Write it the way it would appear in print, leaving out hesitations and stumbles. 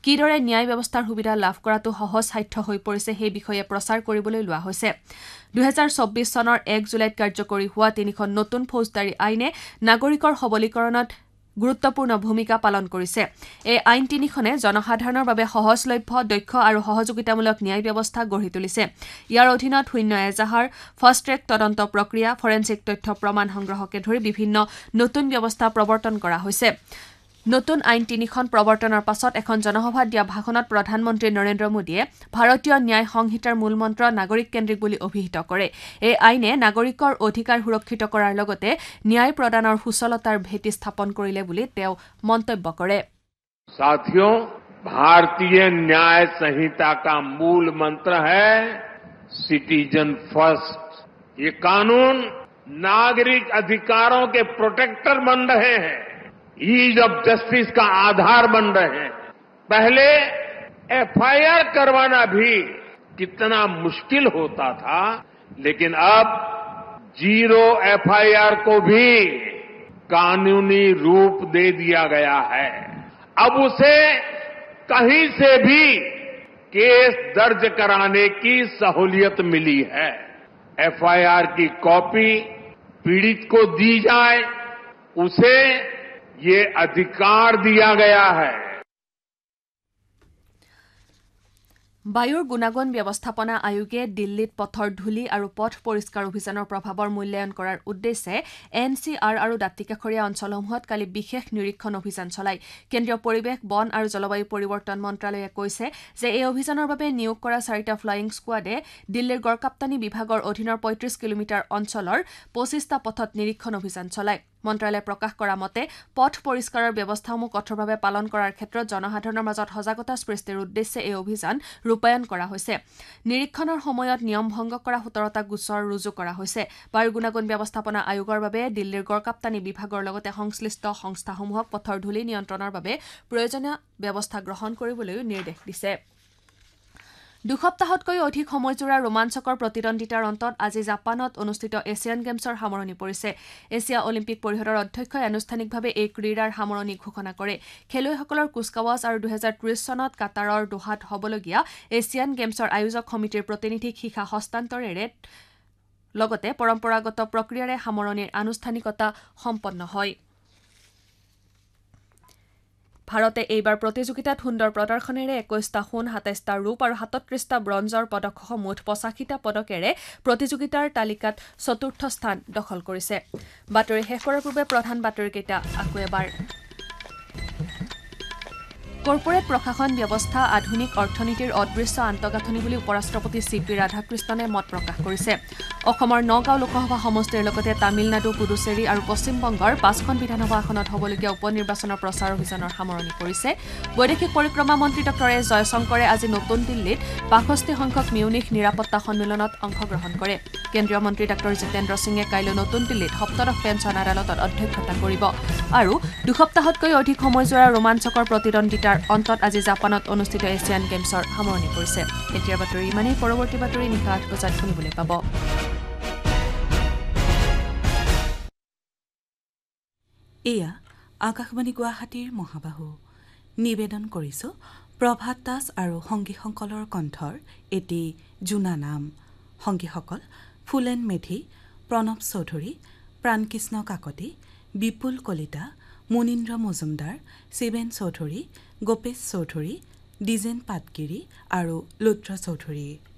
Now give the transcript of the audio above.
কিদৰে ন্যায় ব্যৱস্থাৰ সুবিধা লাভ কৰাটো সহজসাধ্য হৈ পৰিছে সেই বিষয়ে প্ৰচাৰ কৰিবলৈ লোৱা হৈছে 2024 চনৰ 1 জুলাইত কাৰ্যকৰী হোৱা তিনিখন নতুন ফৌজদাৰী আইনে নাগৰিকৰ সবলীকৰণত গুৰুত্বপূৰ্ণ ভূমিকা পালন কৰিছে এই আইন তিনিখনে জনসাধাৰণৰ বাবে সহজলভ্য দক্ষ আৰু সহযোগিতামূলক ন্যায় ব্যৱস্থা গঢ়ি তুলিছে ইয়াৰ অধীনত শূন্য এজাহাৰ ফাষ্ট ট্ৰেক তদন্ত প্ৰক্ৰিয়া ফৰেনচিক তথ্য প্ৰমাণ সংগ্ৰহকে ধৰি বিভিন্ন নতুন ব্যৱস্থা প্ৰৱৰ্তন কৰা হৈছে নতুন আইন তিনিখন প্ৰৱৰ্তনৰ পাছত এখন জনসভাত দিয়া ভাষণত প্ৰধানমন্ত্ৰী নৰেন্দ্ৰ মোদীয়ে ভাৰতীয় ন্যায় সংহিতাৰ মূলমন্ত্ৰ নাগৰিক কেন্দ্ৰিক বুলি অভিহিত কৰে এই আইনে নাগৰিকৰ অধিকাৰ সুৰক্ষিত কৰাৰ লগতে ন্যায় প্ৰদানৰ সুচলতাৰ ভেটি স্থাপন কৰিলে বুলি তেওঁ মন্তব্য কৰে साथियों भारतीय न्याय संहिता का मूल मंत्र है सिटीजन फर्स्ट ये कानून नागरिक अधिकारों के प्रोटेक्टर बन रहे हैं ईज ऑफ जस्टिस का आधार बन रहे हैं पहले एफआईआर करवाना भी कितना मुश्किल होता था लेकिन अब जीरो एफआईआर को भी कानूनी रूप दे दिया गया है अब उसे कहीं से भी केस दर्ज कराने की सहूलियत मिली है एफआईआर की कॉपी पीड़ित को दी जाए उसे ये अधिकार दिया गया है বায়ুৰ গুণাগুণ ব্যৱস্থাপনা আয়োগে দিল্লীত পথৰ ধূলি আৰু পথ পৰিষ্কাৰ অভিযানৰ প্ৰভাৱৰ মূল্যায়ন কৰাৰ উদ্দেশ্যে এনচিআৰ আৰু দাঁতিকাষৰীয়া অঞ্চলসমূহত কালি বিশেষ নিৰীক্ষণ অভিযান চলায় কেন্দ্ৰীয় পৰিৱেশ বন আৰু জলবায়ু পৰিৱৰ্তন মন্ত্ৰালয়ে কৈছে যে এই অভিযানৰ বাবে নিয়োগ কৰা 4টা ফ্লাইং স্কোৱাডে দিল্লীৰ গড়কাপ্তানী বিভাগৰ অধীনৰ 35 কিলোমিটাৰ অঞ্চলৰ 25টা পথত নিৰীক্ষণ অভিযান চলায় মন্ত্ৰালয়ে প্ৰকাশ কৰা মতে পথ পৰিষ্কাৰৰ ব্যৱস্থাসমূহ কঠোৰভাৱে পালন কৰাৰ ক্ষেত্ৰত জনসাধাৰণৰ মাজত সজাগতা সৃষ্টিৰ উদ্দেশ্যে এই অভিযান ৰূপায়ণ কৰা হৈছে নিৰীক্ষণৰ সময়ত নিয়ম ভংগ কৰা 17টা গোচৰ ৰুজু কৰা হৈছে বায়ু গুণাগুণ ব্যৱস্থাপনা আয়োগৰ বাবে দিল্লীৰ গড়কাপ্তানী বিভাগৰ লগতে সংশ্লিষ্ট সংস্থাসমূহক পথৰ ধূলি নিয়ন্ত্ৰণৰ বাবে প্ৰয়োজনীয় ব্যৱস্থা গ্ৰহণ কৰিবলৈ নিৰ্দেশ দিছে দুসপ্তাহতকৈ অধিক সময়জোৰা ৰোমাঞ্চকৰ প্ৰতিদ্বন্দ্বিতাৰ অন্তত আজি জাপানত অনুষ্ঠিত এছিয়ান গেমছৰ সামৰণি পৰিছে এছিয়া অলিম্পিক পৰিষদৰ অধ্যক্ষই আনুষ্ঠানিকভাৱে এই ক্ৰীড়াৰ সামৰণি ঘোষণা কৰে খেলুৱৈসকলৰ কুচকাৱাজ আৰু 2030 চনত কাটাৰৰ দোহাত হ'বলগীয়া এছিয়ান গেমছৰ আয়োজক সমিতিৰ প্ৰতিনিধিক শিখা হস্তান্তৰেৰে লগতে পৰম্পৰাগত প্ৰক্ৰিয়াৰে সামৰণিৰ আনুষ্ঠানিকতা সম্পন্ন হয় ভাৰতে এইবাৰ প্ৰতিযোগিতাত সুন্দৰ প্ৰদৰ্শনেৰে 21টা সোণ 27টা ৰূপ আৰু 37টা ব্ৰঞ্জৰ পদকসহ মুঠ 85টা পদকেৰে প্ৰতিযোগিতাৰ তালিকাত চতুৰ্থ স্থান দখল কৰিছে বাতৰি শেষ কৰাৰ পূৰ্বে প্ৰধান বাতৰিকেইটা আকৌ এবাৰ কৰ্পোৰেট প্ৰশাসন ব্যৱস্থা আধুনিক অৰ্থনীতিৰ অদৃশ্য আন্তঃগাঁথনি বুলি উপৰাষ্ট্ৰপতি চিপি ৰাধাকৃষ্ণনে মত প্ৰকাশ কৰিছে অসমৰ নগাঁও লোকসভা সমষ্টিৰ লগতে তামিলনাডু পুডুচেৰী আৰু পশ্চিম বংগৰ 5খন বিধানসভা আসনত হ'বলগীয়া উপনিৰ্বাচনৰ প্ৰচাৰ অভিযানৰ সামৰণি পৰিছে বৈদেশিক পৰিক্ৰমা মন্ত্ৰী ডক্টৰ এছ জয়শংকৰে আজি নতুন দিল্লীত 65 সংখ্যক মিউনিখ নিৰাপত্তা সন্মিলনত অংশগ্ৰহণ কৰে কেন্দ্ৰীয় মন্ত্ৰী ডক্টৰ জিতেন্দ্ৰ সিঙে কাইলৈ নতুন দিল্লীত সপ্তদশ পেঞ্চন আদালতত অধ্যক্ষতা কৰিব আৰু দুসপ্তাহতকৈ অধিক সময়জোৰা ৰোমাঞ্চকৰ প্ৰতিদ্বন্দ্বিতাৰ অন্তত আজি জাপানত অনুষ্ঠিত এছিয়ান গেমছৰ সামৰণি পৰিছে এতিয়াৰ বাতৰি ইমানেই পৰৱৰ্তী বাতৰি নিশা 8 বজাত শুনিবলৈ পাব এয়া আকাশবাণী গুৱাহাটীৰ মহাবাহু নিবেদন কৰিছো প্ৰভাত দাস আৰু সংগীসকলৰ কণ্ঠৰ এটি জুনা নাম সংগীসকল ফুলেন মেধি প্ৰণৱ চৌধুৰী প্ৰাণকৃষ্ণ কাকতি বিপুল কলিতা মুনীন্দ্ৰ মজুমদাৰ শিৱেন চৌধুৰী গোপেশ চৌধুৰী ডিজেন পাটগিৰি আৰু লুদ্ৰ চৌধুৰী